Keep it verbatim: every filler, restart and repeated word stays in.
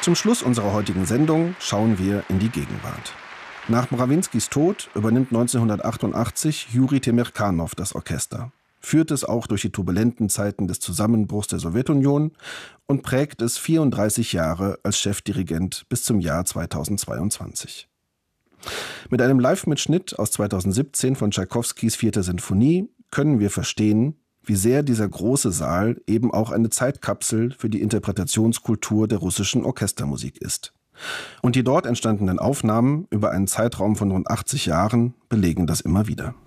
Zum Schluss unserer heutigen Sendung schauen wir in die Gegenwart. Nach Mrawinskis Tod übernimmt neunzehnhundertachtundachtzig Juri Temirkanow das Orchester, führt es auch durch die turbulenten Zeiten des Zusammenbruchs der Sowjetunion und prägt es vierunddreißig Jahre als Chefdirigent bis zum Jahr zweitausendzweiundzwanzig. Mit einem Live-Mitschnitt aus zweitausendsiebzehn von Tschaikowskis Vierte Sinfonie können wir verstehen, wie sehr dieser große Saal eben auch eine Zeitkapsel für die Interpretationskultur der russischen Orchestermusik ist. Und die dort entstandenen Aufnahmen über einen Zeitraum von rund achtzig Jahren belegen das immer wieder.